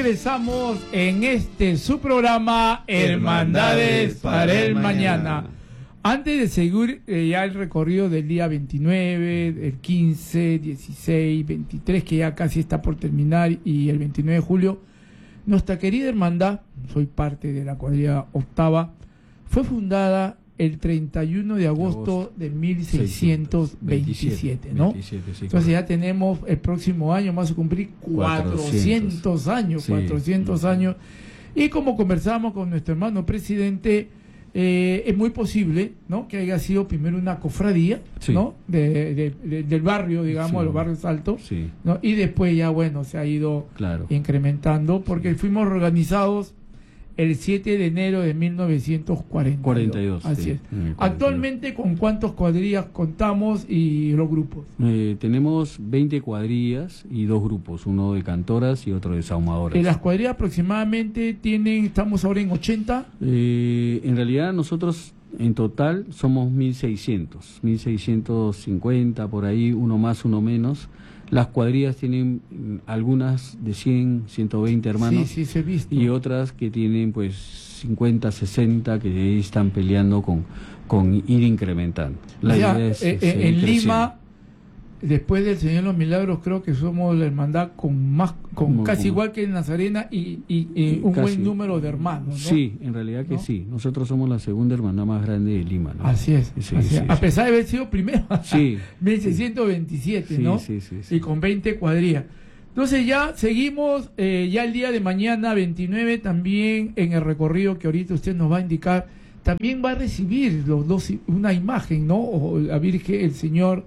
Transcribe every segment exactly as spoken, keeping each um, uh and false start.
regresamos en este su programa Hermandades para el Mañana. Antes de seguir eh, ya el recorrido del día veintinueve, el quince, dieciséis, veintitrés, que ya casi está por terminar, y el veintinueve de julio, nuestra querida hermandad, soy parte de la cuadrilla octava, fue fundada el treinta y uno de agosto de mil seiscientos veintisiete, ¿no? veintisiete, sí, entonces ya tenemos el próximo año, vamos a cumplir cuatrocientos años, sí, cuatrocientos años, y como conversamos con nuestro hermano presidente, eh, es muy posible, ¿no?, que haya sido primero una cofradía, sí, ¿no?, de, de, de, del barrio, digamos, sí, de los barrios altos, sí, ¿no?, y después ya, bueno, se ha ido, claro, incrementando, porque fuimos organizados el siete de enero de mil novecientos cuarenta y dos. Así sí, es. Actualmente, ¿con cuántos cuadrillas contamos y los grupos? Eh, tenemos veinte cuadrillas y dos grupos, uno de cantoras y otro de sahumadoras. ¿En las cuadrillas aproximadamente tienen, estamos ahora en ochenta? Eh, en realidad nosotros en total somos mil seiscientos, mil seiscientos cincuenta por ahí, uno más, uno menos. Las cuadrillas tienen algunas de cien, ciento veinte hermanos, sí, sí, se ha visto, y otras que tienen pues cincuenta, sesenta, que están peleando con, con ir incrementando. La o sea, idea es, eh, es en creciendo. Lima, después del Señor de los Milagros, creo que somos la hermandad con más, con como, casi como, igual que en Nazarena, y, y, y un casi, buen número de hermanos, ¿no? Sí, en realidad que ¿no? sí. Nosotros somos la segunda hermandad más grande de Lima, ¿no? Así es. Sí, así sí, es. Sí, a pesar de haber sido primero, sí, mil seiscientos veintisiete, sí, ¿no? Sí, sí, sí. Y con veinte cuadrillas. Entonces ya seguimos, eh, ya el día de mañana, veintinueve, también en el recorrido que ahorita usted nos va a indicar, también va a recibir los dos una imagen, ¿no? O la Virgen, el Señor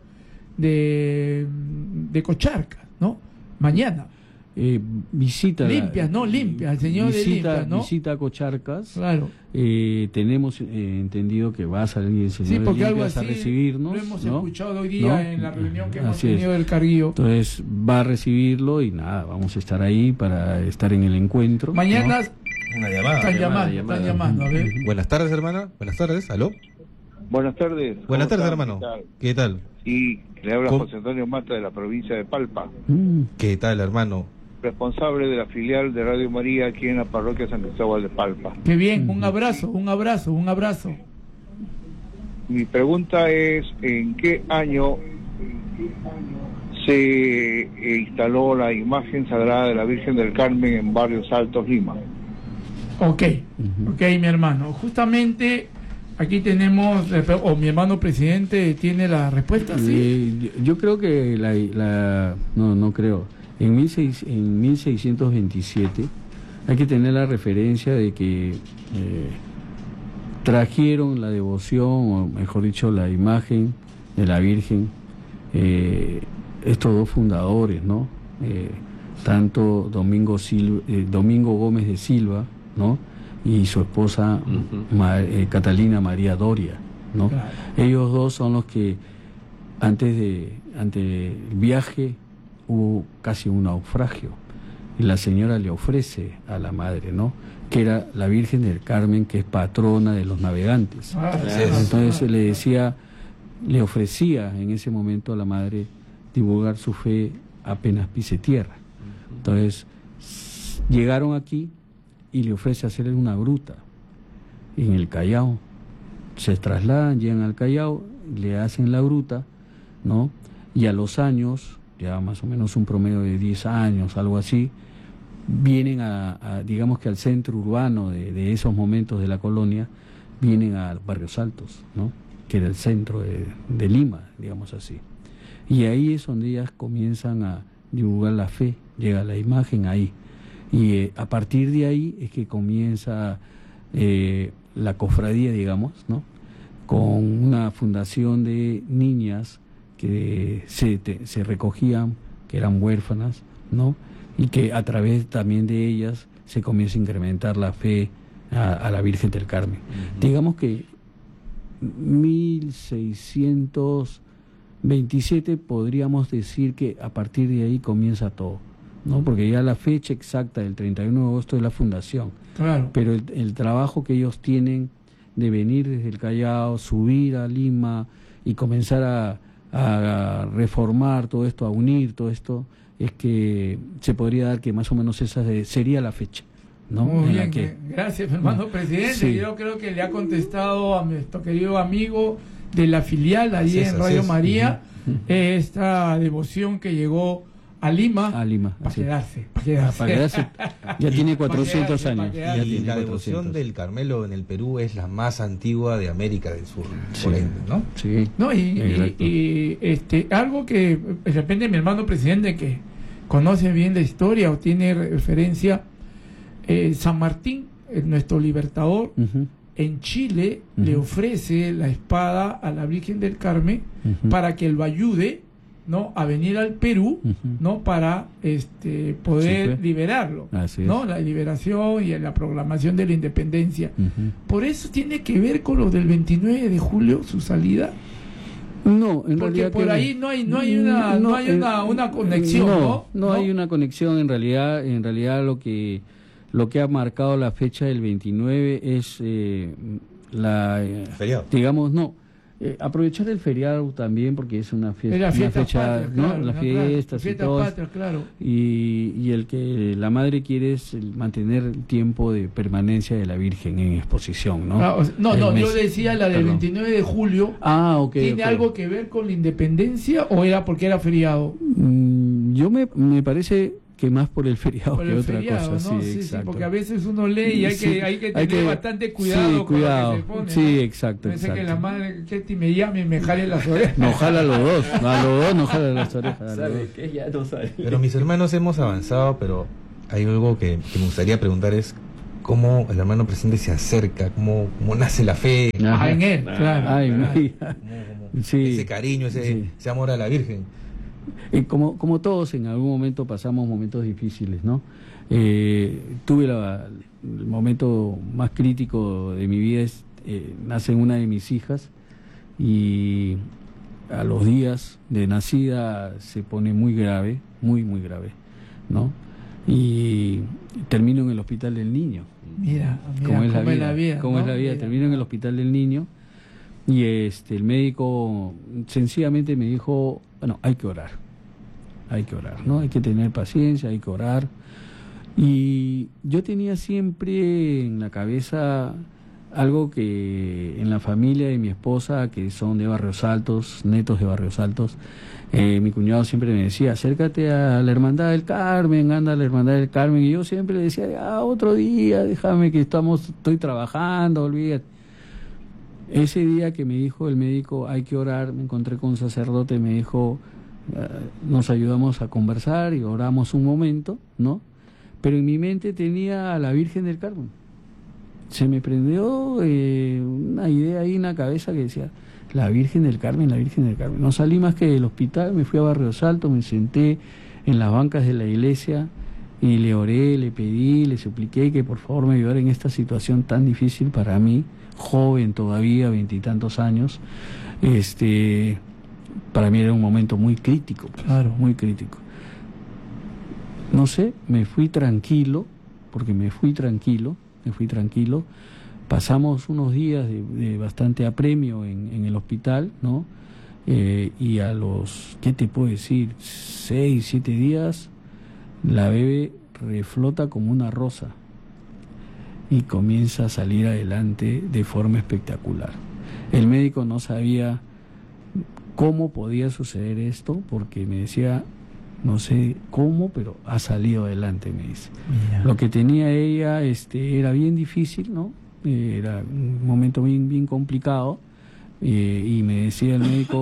de, de Cocharcas, ¿no? Mañana. Eh, visita limpias, no limpias, el Señor visita, de limpias, ¿no? Visita a Cocharcas. Claro. Eh, tenemos eh, entendido que va a salir el Señor sí, porque de algo limpias así a recibirnos. Lo hemos ¿no? escuchado hoy día, ¿no?, en la reunión que hemos así tenido es. del Carguillo. Entonces va a recibirlo y nada, vamos a estar ahí para estar en el encuentro. Mañana. ¿No? Una llamada. Están llamando, llamada. están llamando, a ver. Buenas tardes, hermana. Buenas tardes, ¿aló? Buenas tardes. Buenas tardes, hermano. ¿Qué tal? Y le habla ¿Cómo? José Antonio Mata, de la provincia de Palpa. ¿Qué tal, hermano? Responsable de la filial de Radio María aquí en la parroquia San Cristóbal de Palpa. Qué bien, un abrazo, un abrazo, un abrazo. Mi pregunta es, ¿en qué año se instaló la imagen sagrada de la Virgen del Carmen en Barrios Altos, Lima? Ok, ok, mi hermano. Justamente aquí tenemos, o mi hermano presidente tiene la respuesta, ¿sí? Eh, yo, yo creo que la, la no, no creo. En, en mil seiscientos veintisiete hay que tener la referencia de que eh, trajeron la devoción, o mejor dicho, la imagen de la Virgen, eh, estos dos fundadores, ¿no? Eh, tanto Domingo, Silva, eh, Domingo Gómez de Silva, ¿no?, y su esposa uh-huh. Ma, eh, Catalina María Doria, ¿no? Claro. Ellos dos son los que antes de antes del viaje hubo casi un naufragio y la señora le ofrece a la madre, ¿no?, que era la Virgen del Carmen, que es patrona de los navegantes. Ah, entonces ah, le decía, le ofrecía en ese momento a la madre divulgar su fe apenas pise tierra. Entonces llegaron aquí y le ofrece hacerle una gruta en el Callao. Se trasladan, llegan al Callao, le hacen la gruta, ¿no? Y a los años, ya más o menos un promedio de diez años, algo así, vienen a, a digamos que al centro urbano de, de esos momentos de la colonia, vienen a Barrios Altos, ¿no?, que era el centro de, de Lima, digamos así. Y ahí es donde ellas comienzan a divulgar la fe, llega la imagen ahí. Y eh, a partir de ahí es que comienza eh, la cofradía, digamos, ¿no?, con una fundación de niñas que se, te, se recogían, que eran huérfanas, ¿no?, y que a través también de ellas se comienza a incrementar la fe a, a la Virgen del Carmen. Uh-huh. Digamos que mil seiscientos veintisiete podríamos decir que a partir de ahí comienza todo, ¿no?, porque ya la fecha exacta del treinta y uno de agosto es la fundación. Claro. Pero el, el trabajo que ellos tienen de venir desde el Callao, subir a Lima y comenzar a, a reformar todo esto, a unir todo esto, es que se podría dar que más o menos esa de- sería la fecha, ¿no? Muy En bien, la que, gracias, hermano presidente. Sí. Yo creo que le ha contestado a nuestro querido amigo de la filial allí Así es, en así Radio es. María, Ujú. eh, esta devoción que llegó a Lima a Lima, para así. quedarse, para Ah, quedarse. para quedarse, ya tiene cuatrocientos quedarse, años. para Ya quedarse. Y tiene la devoción cuatrocientos. del Carmelo en el Perú es la más antigua de América del Sur, Sí. por ende, ¿no? Sí. No, y, y- Exacto. y, este, algo que de repente mi hermano presidente que conoce bien la historia o tiene referencia, eh, San Martín, eh, nuestro libertador, Ujú, en Chile Ujú. le ofrece la espada a la Virgen del Carmen ujú, para que lo ayude, ¿no?, a venir al Perú, ujú. ¿no?, para este poder Sí, pues. liberarlo, Así es. ¿no?, la liberación y la proclamación de la independencia. Ujú. Por eso tiene que ver con lo del veintinueve de julio, su salida. No, en Porque realidad por que- ahí no hay no hay una no, hay eh, una, una conexión, ¿no? no, no hay una conexión en realidad. En realidad lo que lo que ha marcado la fecha del veintinueve es eh, la eh, Feriado. digamos no eh, aprovechar el feriado también porque es una fiesta, Es la una fiesta fecha, patria, ¿no? claro, Las no, claro, fiestas y fiesta todo. patria, claro. Y, y el que la madre quiere es el mantener el tiempo de permanencia de la Virgen en exposición, ¿no? Ah, o sea, no, El no, mes. yo decía la del Perdón. veintinueve de julio. Ah, ok. ¿Tiene ok. algo que ver con la independencia o era porque era feriado? Mm, yo me, me parece que más por el feriado Por que el otra feriado, cosa, ¿no? sí, Sí, sí, exacto. porque a veces uno lee y hay Sí, que, hay que hay tener que- bastante cuidado sí, con cuidado. lo que se pone. Sí, ¿no? exacto, Parece que exacto. la madre Ketty me llame y me jale las orejas. Nos jala a los dos, a los dos nos jala las orejas. a los dos. ¿Sabe qué? Ya no sabe. Pero mis hermanos hemos avanzado, pero hay algo que, que me gustaría preguntar es cómo el hermano presidente se acerca, cómo, cómo nace la fe, Ajá. Ah, en él, claro. Ay, claro. mira. cómo- cómo- Sí. ese cariño, ese, Sí. ese amor a la Virgen. Eh, como, como todos en algún momento pasamos momentos difíciles, ¿no? Eh, tuve la- el momento más crítico de mi vida, es, eh, nace una de mis hijas y a los días de nacida se pone muy grave, muy, muy grave, ¿no? Y termino en el hospital del niño. Mira, mira Cómo es la cómo vida, vida, cómo es ¿no? la vida. Mira. Termino en el hospital del niño y este el médico sencillamente me dijo, bueno, hay que orar, hay que orar, ¿no? Hay que tener paciencia, hay que orar. Y yo tenía siempre en la cabeza algo que en la familia de mi esposa, que son de Barrios Altos, netos de Barrios Altos, eh, mi cuñado siempre me decía, acércate a la Hermandad del Carmen, anda a la Hermandad del Carmen, y yo siempre le decía, ah, otro día, déjame que estamos, estoy trabajando, olvídate. Ese día que me dijo el médico, hay que orar, me encontré con un sacerdote, me dijo, eh, nos ayudamos a conversar y oramos un momento, ¿no? Pero en mi mente tenía a la Virgen del Carmen. Se me prendió eh, una idea ahí en la cabeza que decía, la Virgen del Carmen, la Virgen del Carmen. No salí más que del hospital, me fui a Barrios Altos, me senté en las bancas de la iglesia y le oré, le pedí, le supliqué que por favor me ayudara en esta situación tan difícil para mí, joven todavía, veintitantos años. Este, para mí era un momento muy crítico, pues, Claro. muy crítico. No sé, me fui tranquilo, porque me fui tranquilo, me fui tranquilo. Pasamos unos días de, de bastante apremio en, en el hospital, ¿no? Eh, y a los, ¿qué te puedo decir? Seis, siete días, la bebé reflota como una rosa y comienza a salir adelante de forma espectacular. El médico no sabía cómo podía suceder esto, porque me decía, no sé cómo, pero ha salido adelante, me dice. Mira. Lo que tenía ella este, era bien difícil, ¿no? Eh, era un momento bien, bien complicado. Eh, y me decía el médico,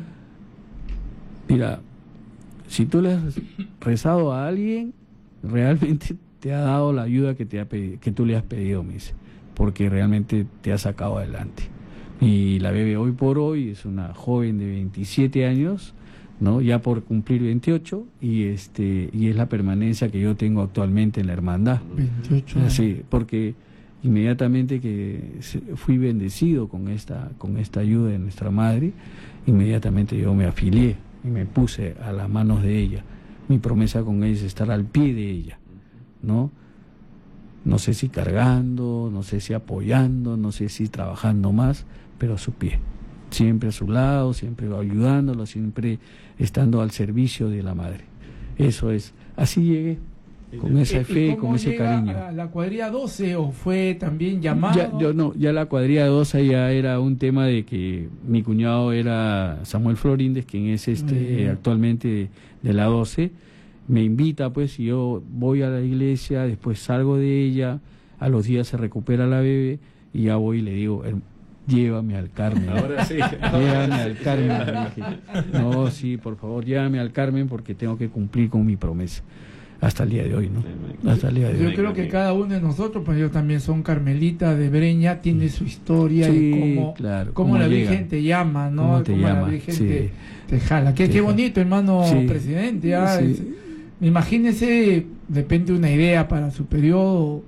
mira, si tú le has rezado a alguien, realmente te ha dado la ayuda que, te ha pedido, que tú le has pedido, me dice, porque realmente te ha sacado adelante. Y la bebé hoy por hoy es una joven de veintisiete años, ¿no? Ya por cumplir veintiocho, y este y es la permanencia que yo tengo actualmente en la hermandad. veintiocho años. Sí, porque inmediatamente que se- fui bendecido con esta con esta ayuda de nuestra madre, inmediatamente yo me afilié y me puse a las manos de ella. Mi promesa con ella es estar al pie de ella, ¿no? No sé si cargando, no sé si apoyando, no sé si trabajando más, pero a su pie. Siempre a su lado, siempre ayudándolo, siempre estando al servicio de la madre. Eso es. Así llegué, con esa ¿Y fe, cómo con ese llega cariño. a la cuadrilla doce o fue también llamado? Ya, yo no, ya la cuadrilla doce ya era un tema de que mi cuñado era Samuel Florínez, quien es este Mm. actualmente de, de la doce, me invita, pues, y yo voy a la iglesia, después salgo de ella, a los días se recupera la bebé, y ya voy y le digo, "Herm- llévame al Carmen". Ahora sí. Llévame al Carmen. Le dije. No, sí, por favor, llévame al Carmen porque tengo que cumplir con mi promesa. Hasta el día de hoy, ¿no? Hasta el día de Yo hoy. creo que cada uno de nosotros, pues yo también son carmelita de Breña, tiene su historia Sí, y cómo, claro, cómo cómo la llega. Virgen te llama, ¿no? Cómo te Cómo la llama, Virgen sí. te, te jala. Qué, Te qué jala. bonito, hermano Sí. presidente. ah, Sí. es- imagínese, de repente, una idea para su periodo,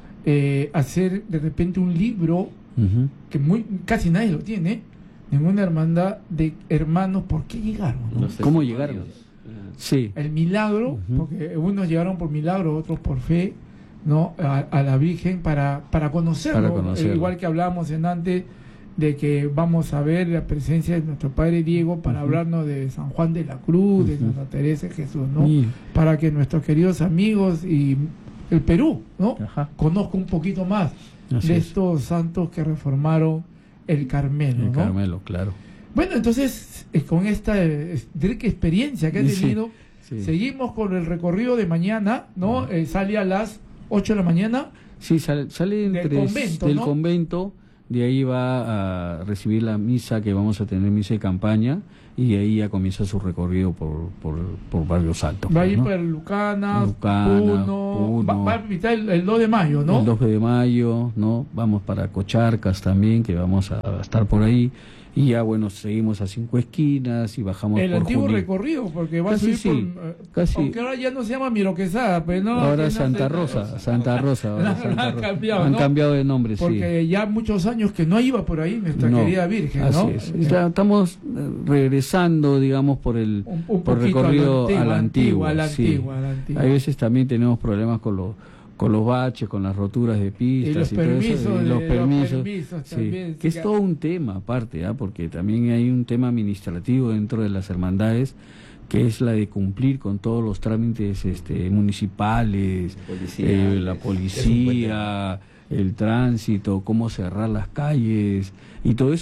eh, hacer de repente un libro Ujú. que muy casi nadie lo tiene, en una hermandad de hermanos, ¿por qué llegaron? ¿no? Los ¿Cómo testimonios. llegaron? Sí. El milagro, Ujú. porque unos llegaron por milagro, otros por fe, ¿no? A, a la Virgen para, para conocerlo. Para conocerlo. Eh, igual que hablábamos en antes de que vamos a ver la presencia de nuestro Padre Diego para Ujú. hablarnos de San Juan de la Cruz, de Ujú. Santa Teresa de Jesús, ¿no? Y- Para que nuestros queridos amigos y el Perú, ¿no? Ajá. Conozca un poquito más Así de es. estos santos que reformaron el Carmelo, El ¿no? Carmelo, claro. Bueno, entonces, eh, con esta eh, rica experiencia que ha Sí, tenido, sí. seguimos con el recorrido de mañana, ¿no? Eh, sale a las ocho de la mañana. Sí, sale, sale Del entre convento, del ¿no? convento, de ahí va a recibir la misa, que vamos a tener misa de campaña, y de ahí ya comienza su recorrido por, por, por Barrios Altos. Va a ir ¿no? por Lucana, Lucana, Puno, Puno. Va, va a visitar el, el dos de mayo, ¿no? El doce de mayo, ¿no? Vamos para Cocharcas también, que vamos a estar por ahí. Y ya, bueno, seguimos a Cinco Esquinas y bajamos El por antiguo Juli- recorrido, porque va Casi a subir sí, por... eh, casi. Aunque ahora ya no se llama Miroquesada, pues no. Ahora que no Santa se- Rosa, Santa Rosa. ahora Han Santa Rosa. cambiado, Han ¿no? cambiado de nombre, sí. Porque ya muchos años que no iba por ahí nuestra No, querida Virgen, así ¿no? es. Ya estamos eh, regresando, digamos, por el Un, un por poquito recorrido a la antigua, a la antigua. a la sí. antigua, a la antigua. Hay veces también tenemos problemas con los con los baches, con las roturas de pistas Y los todo eso, permisos, y los de- los permisos, permisos sí, también, que es sí. todo un tema aparte, ¿ah? Porque también hay un tema administrativo dentro de las hermandades, que es la de cumplir con todos los trámites este, municipales, Policía, eh, la es- policía, el tránsito, cómo cerrar las calles y todo eso.